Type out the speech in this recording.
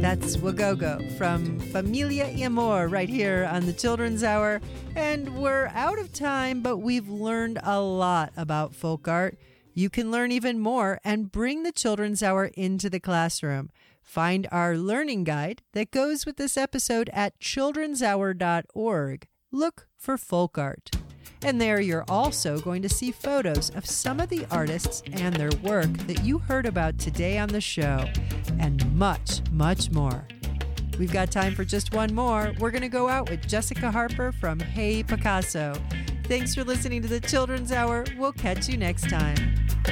That's Wagogo from Familia y Amor right here on the Children's Hour. And we're out of time, but we've learned a lot about folk art. You can learn even more and bring the Children's Hour into the classroom. Find our learning guide that goes with this episode at childrenshour.org. Look for folk art. And there you're also going to see photos of some of the artists and their work that you heard about today on the show, and much, much more. We've got time for just one more. We're going to go out with Jessica Harper from Hey Picasso. Thanks for listening to the Children's Hour. We'll catch you next time.